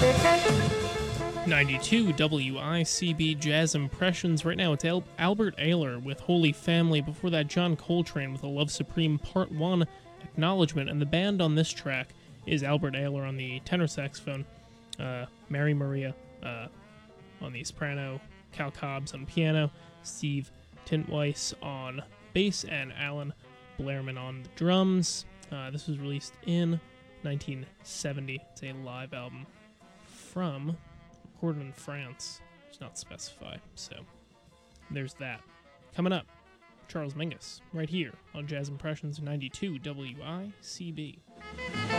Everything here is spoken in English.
92 WICB Jazz Impressions. Right now it's Albert Ayler with Holy Family. Before that, John Coltrane with A Love Supreme Part 1 Acknowledgement. And the band on this track is Albert Ayler on the tenor saxophone, Mary Maria on the soprano, Cal Cobbs on piano, Steve Tintweiss on bass, and Alan Blairman on the drums. This was released in 1970. It's a live album from recorded in France. It's not specified, so there's that. Coming up, Charles Mingus, right here on Jazz Impressions 92 WICB.